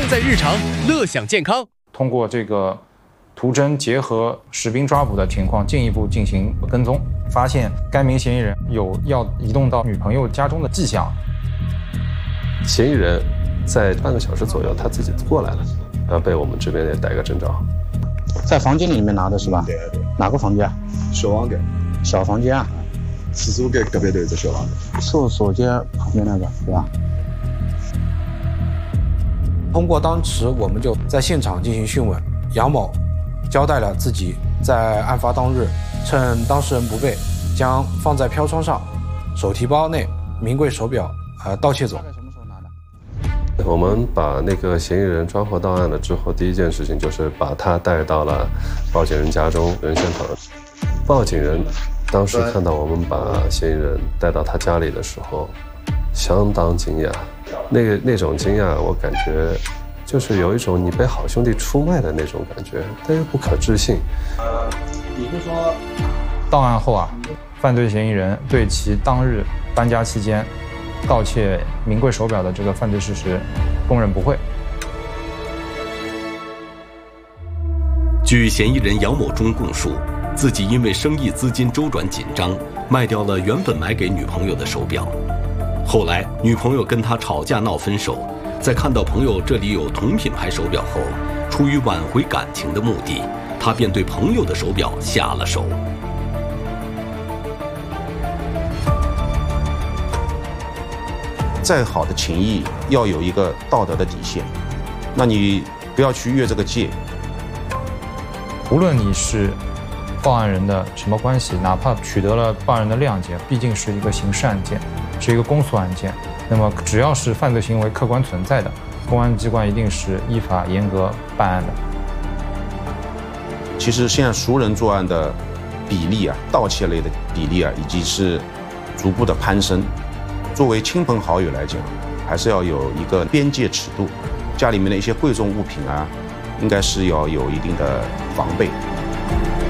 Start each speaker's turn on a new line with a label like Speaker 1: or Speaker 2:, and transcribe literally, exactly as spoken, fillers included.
Speaker 1: 在日常，乐享健康。
Speaker 2: 通过这个图侦结合实兵抓捕的情况，进一步进行跟踪，发现该名嫌疑人有要移动到女朋友家中的迹象。
Speaker 3: 嫌疑人在半个小时左右他自己过来了，然后被我们这边也逮个正着。
Speaker 4: 在房间里面拿的是吧？
Speaker 5: 对对。
Speaker 4: 哪个房间？
Speaker 5: 小房间。
Speaker 4: 小房间啊。
Speaker 5: 厕所间隔壁都有个小房间。
Speaker 4: 厕所间旁边那个是吧？
Speaker 6: 通过当时我们就在现场进行讯问，杨某交代了自己在案发当日趁当事人不备，将放在飘窗上手提包内名贵手表呃盗窃走。
Speaker 3: 我们把那个嫌疑人抓获到案了之后，第一件事情就是把他带到了报警人家中人现场。报警人当时看到我们把嫌疑人带到他家里的时候，相当惊讶。那个那种惊讶，我感觉就是有一种你被好兄弟出卖的那种感觉，但又不可置信。
Speaker 4: 呃，你是说，
Speaker 2: 到案后啊，犯罪嫌疑人对其当日搬家期间盗窃名贵手表的这个犯罪事实供认不讳。
Speaker 7: 据嫌疑人杨某忠供述，自己因为生意资金周转紧张，卖掉了原本买给女朋友的手表。后来，女朋友跟他吵架闹分手，在看到朋友这里有同品牌手表后，出于挽回感情的目的，他便对朋友的手表下了手。
Speaker 8: 再好的情谊要有一个道德的底线，那你不要去越这个界。
Speaker 2: 无论你是报案人的什么关系，哪怕取得了报案人的谅解，毕竟是一个刑事案件，是一个公诉案件。那么只要是犯罪行为客观存在的，公安机关一定是依法严格办案的。
Speaker 8: 其实现在熟人作案的比例啊，盗窃类的比例啊，已经是逐步的攀升。作为亲朋好友来讲，还是要有一个边界尺度。家里面的一些贵重物品啊，应该是要有一定的防备。